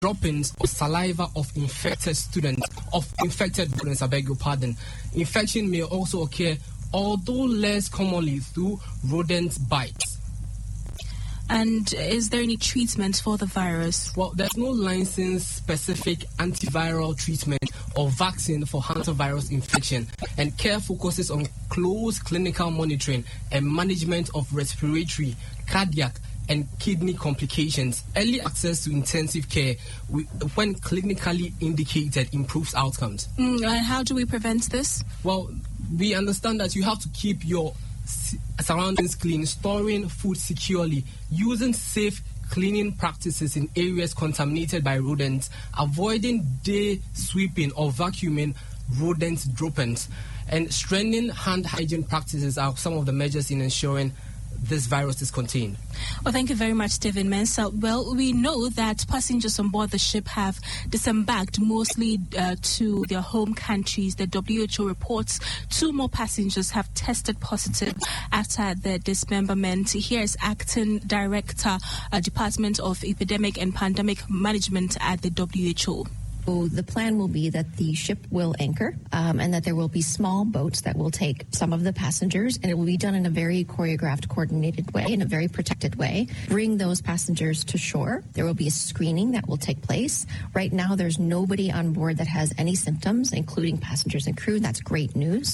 droppings or saliva of infected rodents, I beg your pardon. Infection may also occur, although less commonly, through rodent bites. And is there any treatment for the virus? Well, there's no license-specific antiviral treatment or vaccine for hantavirus infection, and care focuses on close clinical monitoring and management of respiratory, cardiac, and kidney complications. Early access to intensive care, when clinically indicated, improves outcomes. And how do we prevent this? Well, we understand that you have to keep your surroundings clean, storing food securely, using safe cleaning practices in areas contaminated by rodents, avoiding day sweeping or vacuuming rodent droppings, and strengthening hand hygiene practices are some of the measures in ensuring this virus is contained. Well, thank you very much, Stephen Mensah. Well, we know that passengers on board the ship have disembarked mostly to their home countries. The WHO reports 2 more passengers have tested positive after the dismemberment. Here is Acting Director, Department of Epidemic and Pandemic Management at the WHO. So the plan will be that the ship will anchor and that there will be small boats that will take some of the passengers, and it will be done in a very choreographed, coordinated way, in a very protected way. Bring those passengers to shore. There will be a screening that will take place. Right now, there's nobody on board that has any symptoms, including passengers and crew. That's great news.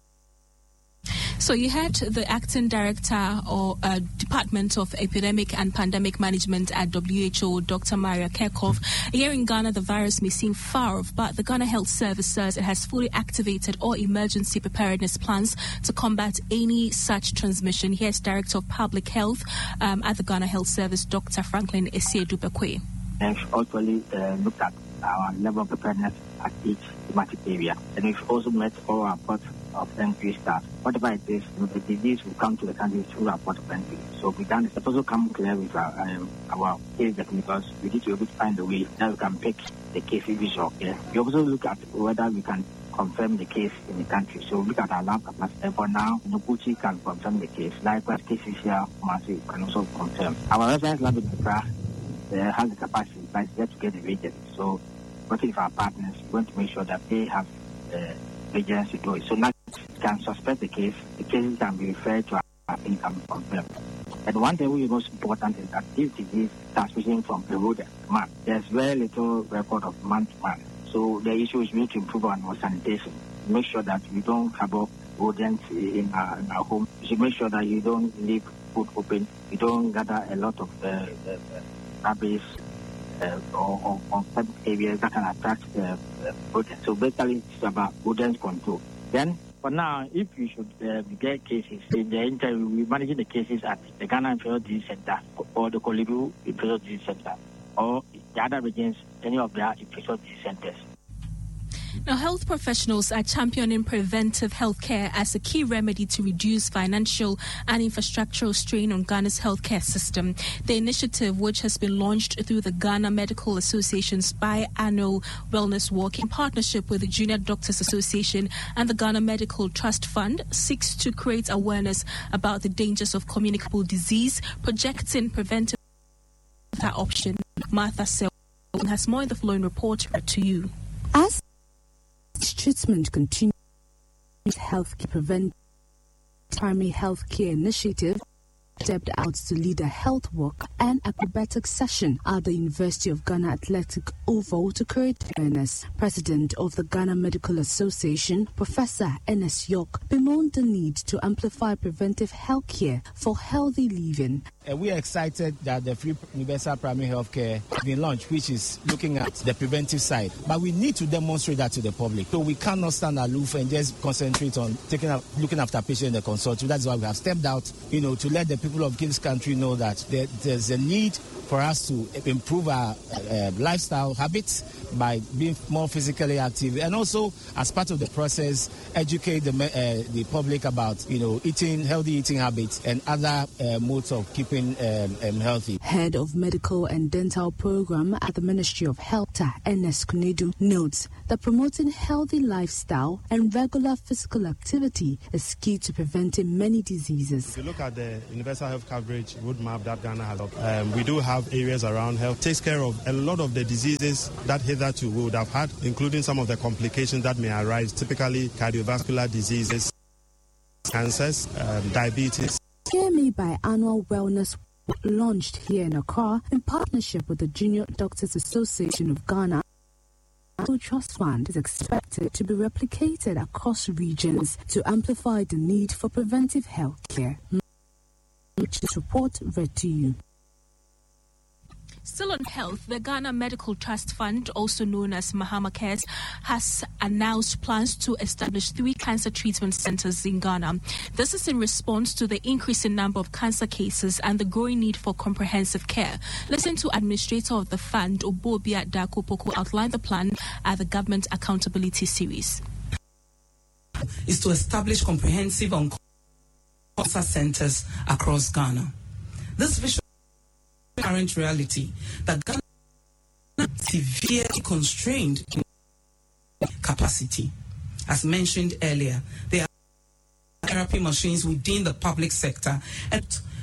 So you had the Acting Director or Department of Epidemic and Pandemic Management at WHO, Dr. Maria Kerkhoff. Here in Ghana, the virus may seem far off, but the Ghana Health Service says it has fully activated all emergency preparedness plans to combat any such transmission. Here's Director of Public Health at the Ghana Health Service, Dr. Franklin Esiedu-Bekwe. We've also looked at our level of preparedness at each thematic area, and we've also met all our ports of entry staff. Whatever it is, the disease will come to the country through our port of entry. So we can also come clear with our case because we need to be able to find a way that we can pick the cases which are okay. We also look at whether we can confirm the case in the country. So look at our lab capacity. For now, Noguchi can confirm the case. Likewise, cases here, Kumasi can also confirm. Our reference lab in Accra has the capacity, but it's yet to get the reagents. So working with our partners, we want to make sure that they have reagents to do it. So now we can suspect the cases can be referred to our team can be confirmed. And one thing which is most important is that this disease transmission from a rodent to man. There's very little record of man to man. So the issue is we need to improve our sanitation. Make sure that we don't have rodents in our home. We should make sure that you don't leave food open. You don't gather a lot of rubbish or certain areas that can attract rodents. So basically, it's about rodent control. Then, for now, if you should get cases, in the interim, we're managing the cases at the Ghana Infectious Disease Center or the Kolibu Infectious Disease Center or the other regions, any of their infectious disease centers. Now, health professionals are championing preventive healthcare as a key remedy to reduce financial and infrastructural strain on Ghana's healthcare system. The initiative, which has been launched through the Ghana Medical Association's biannual wellness walk in partnership with the Junior Doctors Association and the Ghana Medical Trust Fund, seeks to create awareness about the dangers of communicable disease, projecting preventive option. Martha Selwyn has more in the following report to you. As treatment continues, healthcare prevent primary healthcare initiative stepped out to lead a health walk and acrobatic session at the University of Ghana Athletic Oval to create awareness. President of the Ghana Medical Association, Professor Ernest York, bemoaned the need to amplify preventive healthcare for healthy living. We are excited that the free universal primary health care has been launched, which is looking at the preventive side. But we need to demonstrate that to the public. So we cannot stand aloof and just concentrate on looking after patients in the consultation. That's why we have stepped out, to let the people of this country know that there's a need for us to improve our lifestyle habits by being more physically active, and also as part of the process, educate the public about healthy eating habits and other modes of keeping healthy. Head of Medical and Dental Program at the Ministry of Health, Ernest Kunedu, notes that promoting healthy lifestyle and regular physical activity is key to preventing many diseases. If you look at the universal health coverage roadmap that Ghana has, we do have areas around health, takes care of a lot of the diseases that hitherto we would have had, including some of the complications that may arise, typically cardiovascular diseases, cancers, diabetes. KMA Biannual Wellness launched here in Accra in partnership with the Junior Doctors Association of Ghana. The Trust Fund is expected to be replicated across regions to amplify the need for preventive health care. Which is report read to you. Still on health, the Ghana Medical Trust Fund, also known as Mahama Cares, has announced plans to establish 3 cancer treatment centers in Ghana. This is in response to the increasing number of cancer cases and the growing need for comprehensive care. Listen to Administrator of the Fund, Obobia Dakopoko, outline the plan at the Government Accountability Series. Is to establish comprehensive cancer centers across Ghana. This vision current reality that Ghana is severely constrained in capacity. As mentioned earlier, there are therapy machines within the public sector, and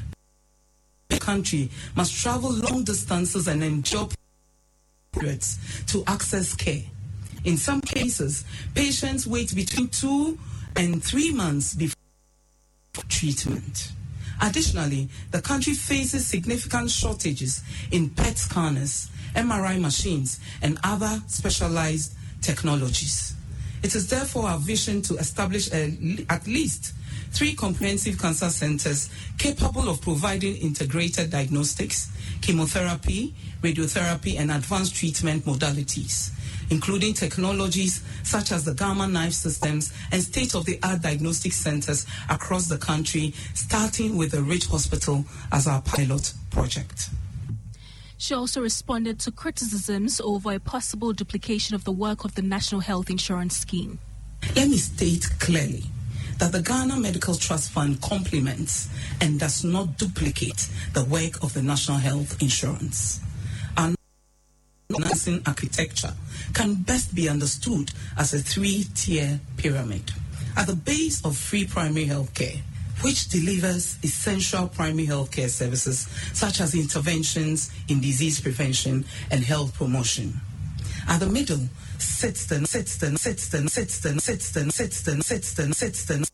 the country must travel long distances and endure periods to access care. In some cases, patients wait between 2 and 3 months before treatment. Additionally, the country faces significant shortages in PET scanners, MRI machines, and other specialized technologies. It is therefore our vision to establish at least 3 comprehensive cancer centers capable of providing integrated diagnostics, chemotherapy, radiotherapy, and advanced treatment modalities, including technologies such as the Gamma Knife systems and state-of-the-art diagnostic centers across the country, starting with the Ridge Hospital as our pilot project. She also responded to criticisms over a possible duplication of the work of the National Health Insurance Scheme. Let me state clearly that the Ghana Medical Trust Fund complements and does not duplicate the work of the National Health Insurance. Our financing architecture can best be understood as a 3-tier pyramid. At the base of free primary health care, which delivers essential primary health care services such as interventions in disease prevention and health promotion. At the middle sits the